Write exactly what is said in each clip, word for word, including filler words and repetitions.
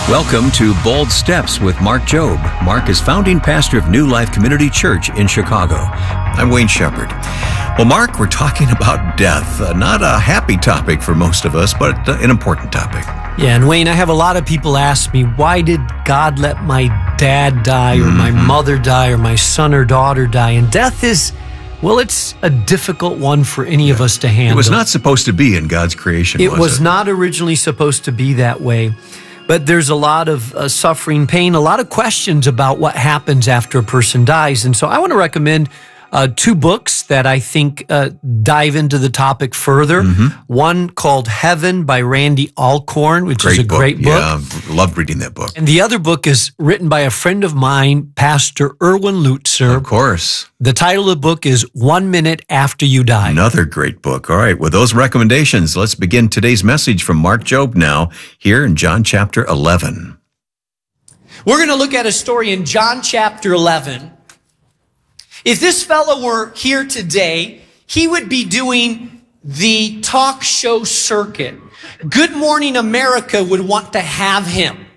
Welcome to Bold Steps with Mark Jobe. Mark is founding pastor of New Life Community Church in Chicago. I'm Wayne Shepherd. Well, Mark, we're talking about death. Uh, not a happy topic for most of us, but uh, an important topic. Yeah, and Wayne, I have a lot of people ask me, why did God let my dad die, or mm-hmm. my mother die, or my son or daughter die? And death is, well, it's a difficult one for any yeah. of us to handle. It was not supposed to be in God's creation, it was, was it? not originally supposed to be that way. But there's a lot of uh, suffering, pain, a lot of questions about what happens after a person dies. And so I want to recommend uh, two books that I think uh, dive into the topic further. Mm-hmm. One called Heaven by Randy Alcorn, which great is a book. great book. Yeah, loved reading that book. And the other book is written by a friend of mine, Pastor Erwin Lutzer. Of course. The title of the book is One Minute After You Die. Another great book. All right, with those recommendations, let's begin today's message from Mark Jobe now, here in John chapter eleven. We're going to look at a story in John chapter eleven. If this fellow were here today, he would be doing the talk show circuit. Good Morning America would want to have him.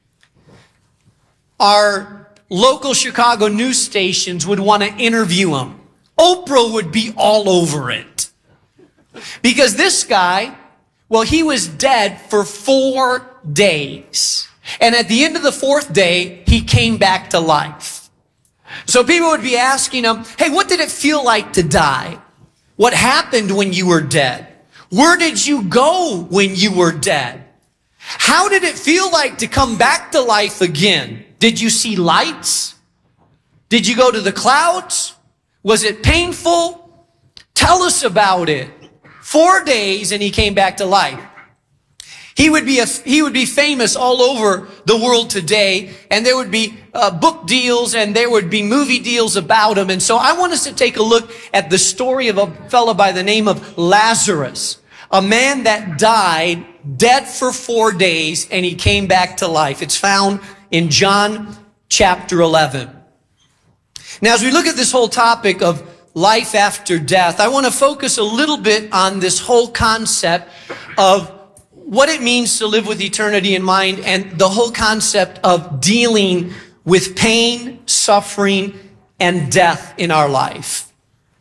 Our local Chicago news stations would want to interview him. Oprah would be all over it. Because this guy, well, he was dead for four days. And at the end of the fourth day, he came back to life. So people would be asking him, hey, what did it feel like to die? What happened when you were dead? Where did you go when you were dead? How did it feel like to come back to life again? Did you see lights? Did you go to the clouds? Was it painful? Tell us about it. Four days and he came back to life. He would be a, he would be famous all over the world today, and there would be uh, book deals and there would be movie deals about him. And so I want us to take a look at the story of a fellow by the name of Lazarus, a man that died dead for four days and he came back to life. It's found in John chapter eleven. Now, as we look at this whole topic of life after death, I want to focus a little bit on this whole concept of what it means to live with eternity in mind and the whole concept of dealing with pain, suffering, and death in our life.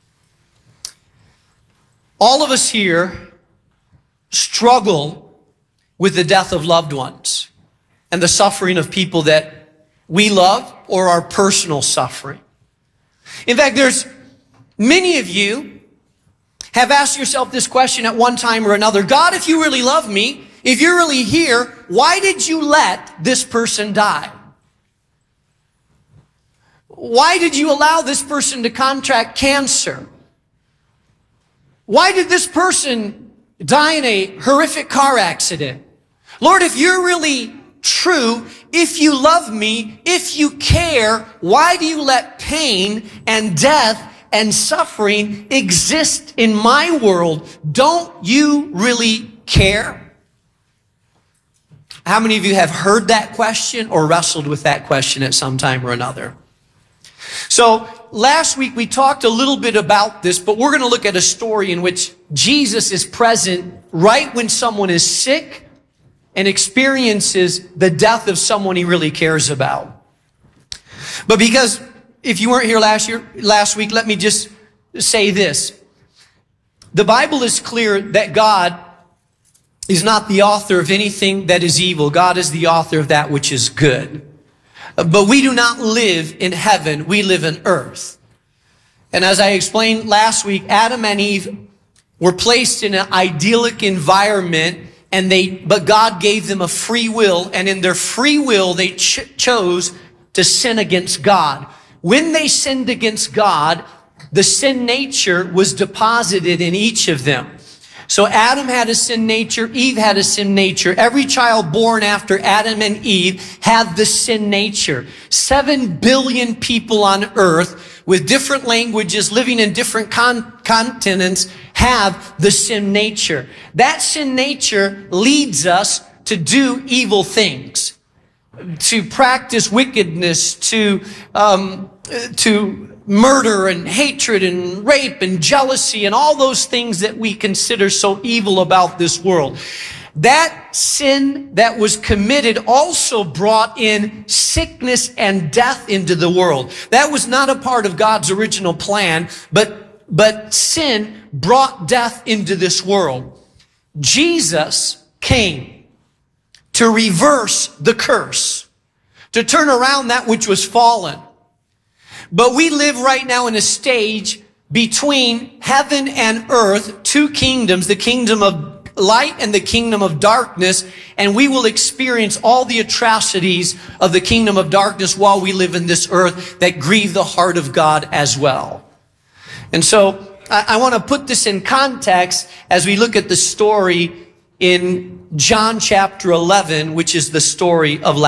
All of us here struggle with the death of loved ones and the suffering of people that we love or our personal suffering. In fact, there's many of you have asked yourself this question at one time or another. God, if you really love me, if you're really here, why did you let this person die? Why did you allow this person to contract cancer? Why did this person die in a horrific car accident? Lord, if you're really true, if you love me, if you care, why do you let pain and death and suffering exist in my world? Don't you really care? How many of you have heard that question or wrestled with that question at some time or another? So last week we talked a little bit about this, but we're going to look at a story in which Jesus is present right when someone is sick and experiences the death of someone he really cares about. But because if you weren't here last year, last week, let me just say this. The Bible is clear that God is not the author of anything that is evil. God is the author of that which is good. But we do not live in heaven. We live in earth. And as I explained last week, Adam and Eve were placed in an idyllic environment, and they, but God gave them a free will, and in their free will, they ch- chose to sin against God. When they sinned against God, the sin nature was deposited in each of them. So Adam had a sin nature, Eve had a sin nature. Every child born after Adam and Eve had the sin nature. Seven billion people on earth with different languages, living in different con- continents, have the sin nature. That sin nature leads us to do evil things, to practice wickedness, to um, to murder and hatred and rape and jealousy and all those things that we consider so evil about this world. that sin that was committed also brought in sickness and death into the world. That was not a part of God's original plan, but, but sin brought death into this world. Jesus came to reverse the curse, to turn around that which was fallen. But we live right now in a stage between heaven and earth, two kingdoms, the kingdom of light and the kingdom of darkness, and we will experience all the atrocities of the kingdom of darkness while we live in this earth that grieve the heart of God as well. And so I, I want to put this in context as we look at the story in John chapter eleven, which is the story of Lazarus.